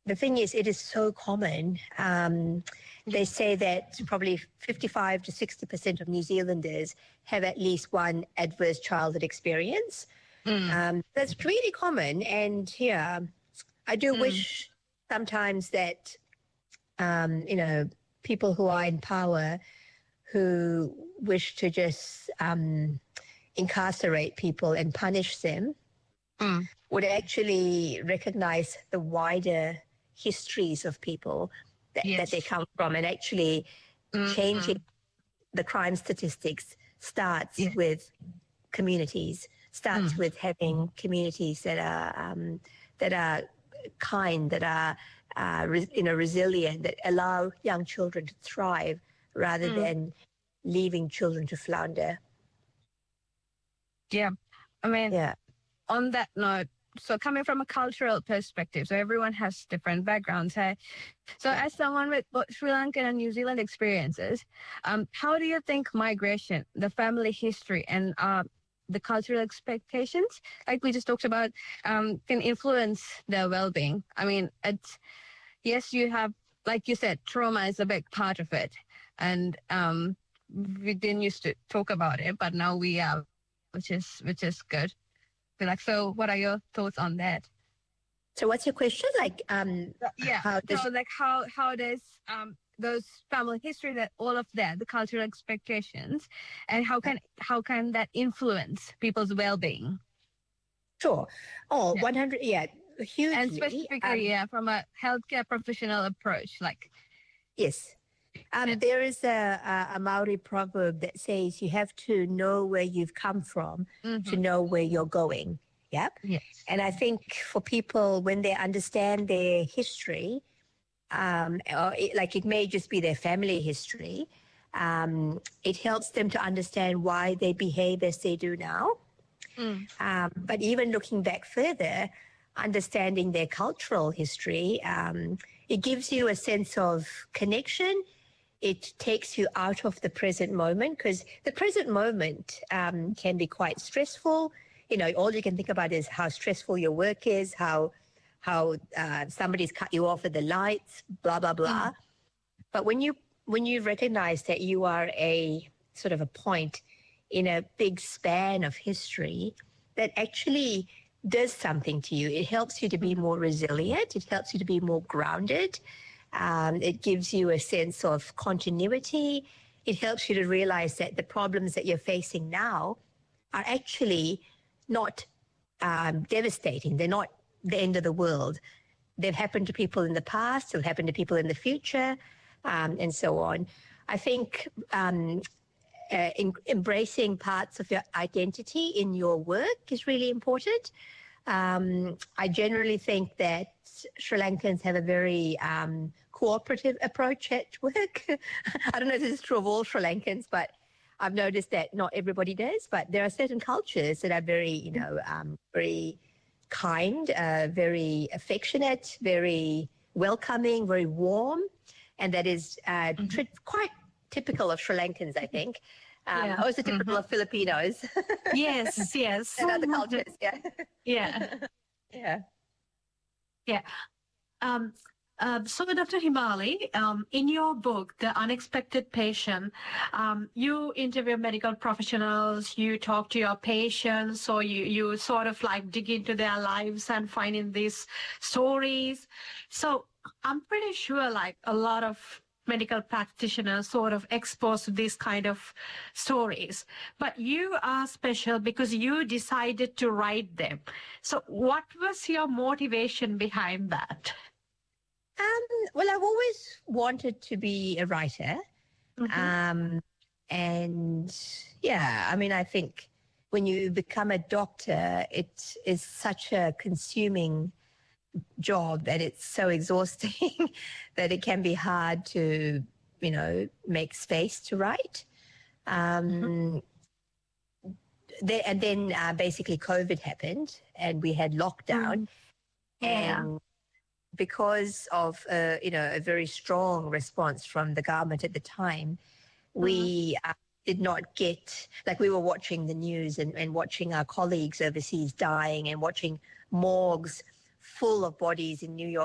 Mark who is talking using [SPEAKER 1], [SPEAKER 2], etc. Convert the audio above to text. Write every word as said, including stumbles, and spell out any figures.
[SPEAKER 1] the thing is, it is so common. Um, they say that probably fifty-five to sixty percent of New Zealanders have at least one adverse childhood experience.
[SPEAKER 2] Mm.
[SPEAKER 1] Um, that's really common. And yeah, I do
[SPEAKER 2] Mm.
[SPEAKER 1] wish sometimes that, um, you know, people who are in power who wish to just um, incarcerate people and punish them
[SPEAKER 2] Mm.
[SPEAKER 1] would actually recognize the wider histories of people that,
[SPEAKER 2] Yes.
[SPEAKER 1] that they come from, and actually
[SPEAKER 2] Mm.
[SPEAKER 1] changing the crime statistics starts
[SPEAKER 2] Yeah.
[SPEAKER 1] with communities, starts
[SPEAKER 2] Mm.
[SPEAKER 1] with having communities that are um, that are kind, that are uh, re- you know resilient, that allow young children to thrive rather
[SPEAKER 2] Mm.
[SPEAKER 1] than leaving children to flounder.
[SPEAKER 2] Yeah. I mean,
[SPEAKER 1] Yeah.
[SPEAKER 2] on that note, so coming from a cultural perspective, so everyone has different backgrounds. Hey? So as someone with both Sri Lankan and New Zealand experiences, um, how do you think migration, the family history, and uh, the cultural expectations, like we just talked about, um, can influence their well-being? I mean, it's, yes, you have, like you said, trauma is a big part of it. And um, we didn't used to talk about it, but now we are, which is which is good. Be like, so what are your thoughts on that?
[SPEAKER 1] So what's your question? Like, um,
[SPEAKER 2] Yeah.
[SPEAKER 1] how does
[SPEAKER 2] So like how how does um those family history, that all of that, the cultural expectations, and how can how can that influence people's well-being?
[SPEAKER 1] sure? Oh,
[SPEAKER 2] Yeah.
[SPEAKER 1] one hundred, yeah, hugely.
[SPEAKER 2] And specifically,
[SPEAKER 1] um,
[SPEAKER 2] yeah, from a healthcare professional approach, like
[SPEAKER 1] Yes. Um, there is a, a, a Maori proverb that says you have to know where you've come from to
[SPEAKER 2] mhm,
[SPEAKER 1] know where you're going. Yeah.
[SPEAKER 2] yes.
[SPEAKER 1] And I think for people, when they understand their history, um, or it, like it may just be their family history, um, it helps them to understand why they behave as they do now.
[SPEAKER 2] Mm.
[SPEAKER 1] Um, but even looking back further, understanding their cultural history, um, it gives you a sense of connection. It takes you out of the present moment, because the present moment um, can be quite stressful. You know, all you can think about is how stressful your work is, how how uh, somebody's cut you off at the lights, blah blah blah.
[SPEAKER 2] Mm.
[SPEAKER 1] But when you when you recognize that you are a sort of a point in a big span of history that actually does something to you, it helps you to be more resilient. It helps you to be more grounded. Um, it gives you a sense of continuity. It helps you to realize that the problems that you're facing now are actually not um, devastating. They're not the end of the world. They've happened to people in the past, they'll happen to people in the future, um, and so on. I think um, uh, in, embracing parts of your identity in your work is really important. Um, I generally think that Sri Lankans have a very um, cooperative approach at work. I don't know if this is true of all Sri Lankans, but I've noticed that not everybody does. But there are certain cultures that are very, you know, um, very kind, uh, very affectionate, very welcoming, very warm, and that is uh,
[SPEAKER 2] Mhm.
[SPEAKER 1] tri- quite typical of Sri Lankans, I think. Um,
[SPEAKER 3] Yeah.
[SPEAKER 1] Also typical
[SPEAKER 2] Mhm.
[SPEAKER 1] of Filipinos
[SPEAKER 3] Yes, yes.
[SPEAKER 1] and other cultures. Yeah.
[SPEAKER 3] Yeah,
[SPEAKER 1] Yeah.
[SPEAKER 3] yeah. Um, uh, so, Doctor Himali, um, in your book, The Unexpected Patient, um, you interview medical professionals, you talk to your patients, or you, you sort of like dig into their lives and finding these stories. So I'm pretty sure like a lot of medical practitioners sort of expose these kind of stories. But you are special because you decided to write them. So what was your motivation behind that?
[SPEAKER 1] Um, well, I've always wanted to be a writer.
[SPEAKER 3] Mhm.
[SPEAKER 1] Um, and yeah, I mean, I think when you become a doctor, it is such a consuming job that it's so exhausting that it can be hard to, you know, make space to write. Um, there, and then uh, basically COVID happened and we had lockdown.
[SPEAKER 3] Yeah.
[SPEAKER 1] And because of uh, you know a very strong response from the government at the time, we uh, did not get, like, we were watching the news and, and watching our colleagues overseas dying and watching morgues full of bodies in New York